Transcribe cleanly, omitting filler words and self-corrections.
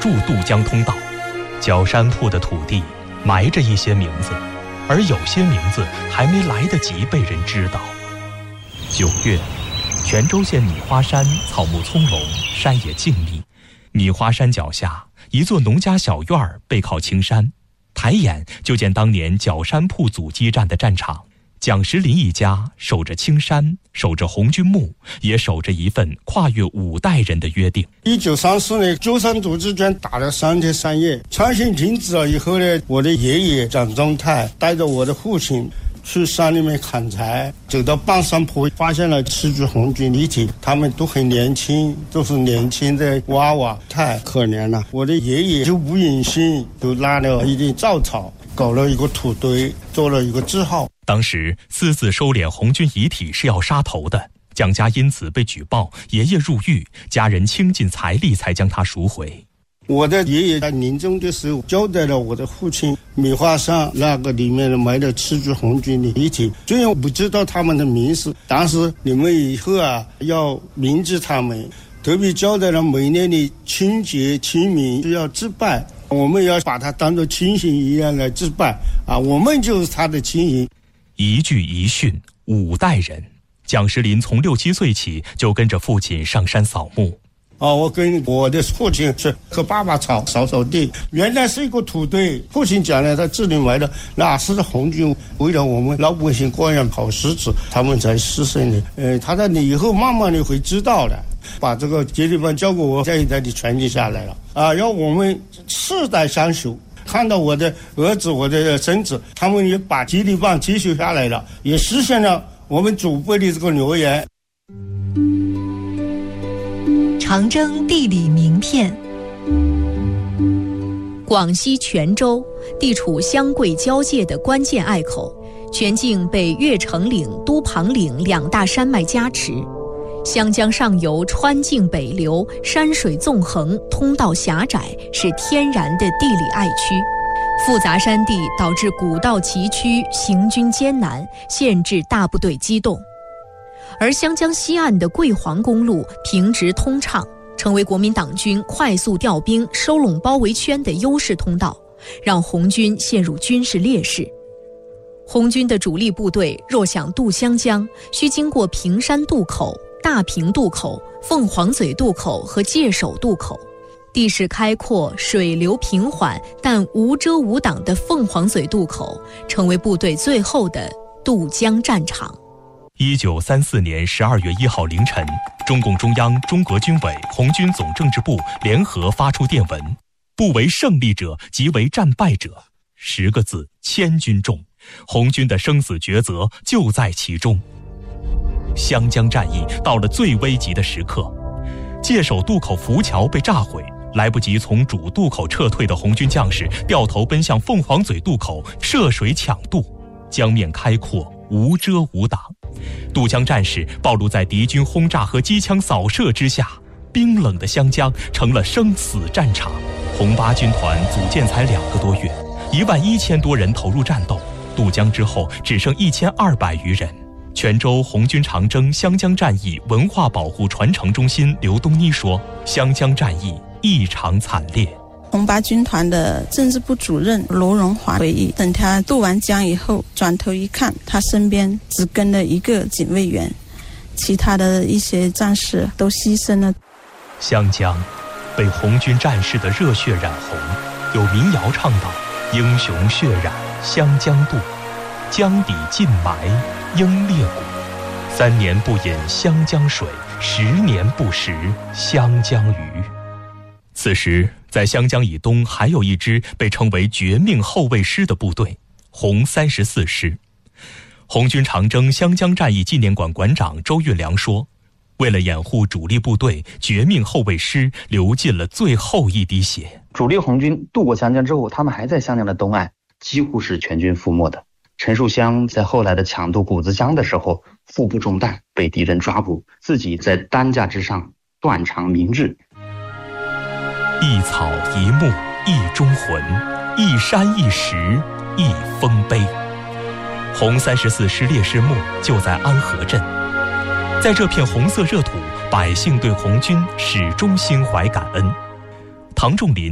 筑渡江通道。角山铺的土地埋着一些名字，而有些名字还没来得及被人知道。9月，泉州县米花山草木葱茏，山野静谧。米花山脚下，一座农家小院背靠青山，抬眼就见当年角山铺阻击战的战场。蒋石林一家守着青山，守着红军墓，也守着一份跨越5代人的约定。 1934年九三阻击战打了3天3夜，枪声停止了以后呢，我的爷爷蒋宗泰带着我的父亲去山里面砍柴，走到半山坡，发现了7具红军遗体，他们都很年轻，都是年轻的娃娃，太可怜了。我的爷爷就无影心，就拉了一点稻草，搞了一个土堆，做了一个字号。 当时私自收敛红军遗体是要杀头的，蒋家因此被举报，爷爷入狱，家人倾尽财力才将他赎回。 我的爷爷在临终的时候交代了我的父亲，米花山那个里面埋了7具红军的遗体，虽然我不知道他们的名字，但是你们以后要铭记他们，特别交代了每年的春节清明都要祭拜，我们要把它当作亲情一样来祭拜我们就是他的亲人。 一句一训5代人，蒋石林从6、7岁起就跟着父亲上山扫墓。 我跟我的父亲去和爸爸扫地，原来是一个土堆。父亲讲了，他这里埋的那是红军为了我们老百姓过上好日子，他们才牺牲的。他说你以后慢慢的会知道的，把这个接力棒交给我，下一代的传承下来了要我们世代相守。看到我的儿子我的孙子，他们也把接力棒继续下来了，也实现了我们祖辈的这个诺言。 长征地理名片。广西泉州地处湘桂交界的关键隘口，全境被越城岭、都庞岭2大山脉夹持，湘江上游川泾北流，山水纵横，通道狭窄，是天然的地理隘区。复杂山地导致古道崎岖，行军艰难，限制大部队机动。而湘江西岸的桂黄公路平直通畅，成为国民党军快速调兵、收拢包围圈的优势通道，让红军陷入军事劣势。红军的主力部队若想渡湘江，需经过平山渡口、大平渡口、凤凰嘴渡口和界首渡口。地势开阔，水流平缓，但无遮无挡的凤凰嘴渡口成为部队最后的渡江战场。 1934年12月1号凌晨，中共中央、中革军委、红军总政治部联合发出电文：不为胜利者，即为战败者。10个字，千钧重，红军的生死抉择就在其中。湘江战役到了最危急的时刻，界首渡口浮桥被炸毁，来不及从主渡口撤退的红军将士掉头奔向凤凰嘴渡口涉水抢渡，江面开阔，无遮无挡。渡江战士暴露在敌军轰炸和机枪扫射之下，冰冷的湘江成了生死战场。红八军团组建才2个多月，11000多人投入战斗，渡江之后只剩1200余人。泉州红军长征湘江战役文化保护传承中心刘东妮说，湘江战役异常惨烈。 红八军团的政治部主任罗荣华回忆，等他渡完江以后，转头一看，他身边只跟了1个警卫员，其他的一些战士都牺牲了。 湘江被红军战士的热血染红，有民谣唱道：英雄血染湘江渡，江底尽埋英烈骨。3年不饮湘江水，10年不食湘江鱼。此时在湘江以东还有一支被称为绝命后卫师的部队，红34师。红军长征湘江战役纪念馆馆长周运良说，为了掩护主力部队，绝命后卫师流尽了最后一滴血。 主力红军渡过湘江之后，他们还在湘江的东岸，几乎是全军覆没的。陈树湘在后来的抢渡谷子江的时候，腹部中弹，被敌人抓捕，自己在担架之上断肠鸣志。 一草一木一忠魂，一山一石一丰碑。红34师烈士墓就在安河镇，在这片红色热土，百姓对红军始终心怀感恩。唐仲林